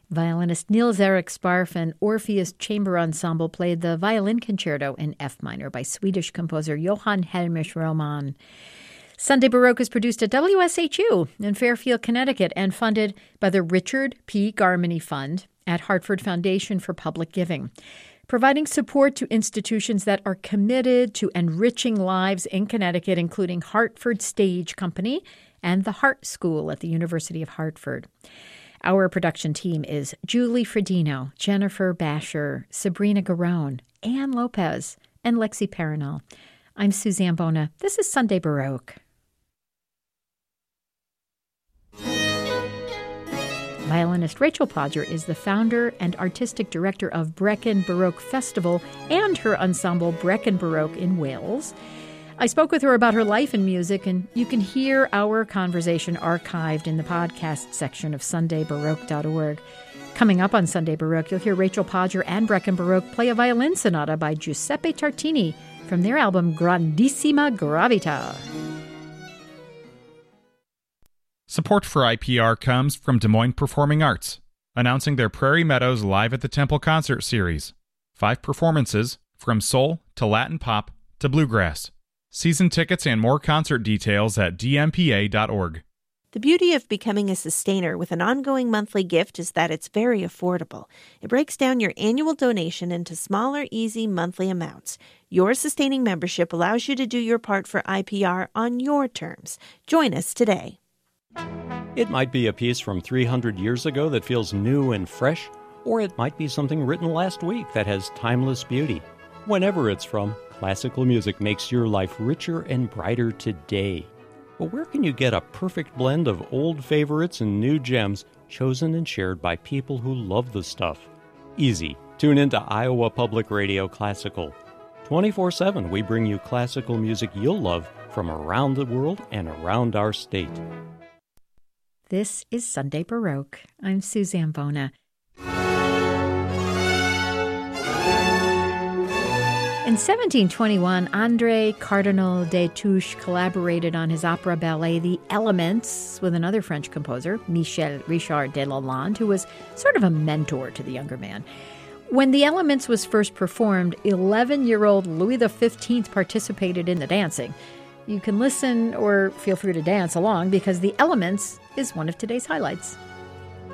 Violinist Niels Erik Sparf and Orpheus Chamber Ensemble played the Violin Concerto in F minor by Swedish composer Johann Heinrich Roman. Sunday Baroque is produced at WSHU in Fairfield, Connecticut, and funded by the Richard P. Garmany Fund at Hartford Foundation for Public Giving, providing support to institutions that are committed to enriching lives in Connecticut, including Hartford Stage Company and the Hart School at the University of Hartford. Our production team is Julie Fredino, Jennifer Basher, Sabrina Garone, Ann Lopez, and Lexi Paranol. I'm Suzanne Bona. This is Sunday Baroque. Violinist Rachel Podger is the founder and artistic director of Brecon Baroque Festival and her ensemble Brecon Baroque in Wales. I spoke with her about her life in music, and you can hear our conversation archived in the podcast section of SundayBaroque.org. Coming up on Sunday Baroque, you'll hear Rachel Podger and Brecon Baroque play a violin sonata by Giuseppe Tartini from their album Grandissima Gravità. Support for IPR comes from Des Moines Performing Arts, announcing their Prairie Meadows Live at the Temple concert series. 5 performances, from soul to Latin pop to bluegrass. Season tickets and more concert details at dmpa.org. The beauty of becoming a sustainer with an ongoing monthly gift is that it's very affordable. It breaks down your annual donation into smaller, easy monthly amounts. Your sustaining membership allows you to do your part for IPR on your terms. Join us today. It might be a piece from 300 years ago that feels new and fresh, or it might be something written last week that has timeless beauty. Whenever it's from, classical music makes your life richer and brighter today. But where can you get a perfect blend of old favorites and new gems chosen and shared by people who love the stuff? Easy. Tune into Iowa Public Radio Classical. 24/7 we bring you classical music you'll love from around the world and around our state. This is Sunday Baroque. I'm Suzanne Bona. In 1721, André Cardinal Destouches collaborated on his opera ballet The Elements with another French composer, Michel Richard de Lalande, who was sort of a mentor to the younger man. When The Elements was first performed, 11-year-old Louis XV participated in the dancing. You can listen or feel free to dance along because The Elements is one of today's highlights.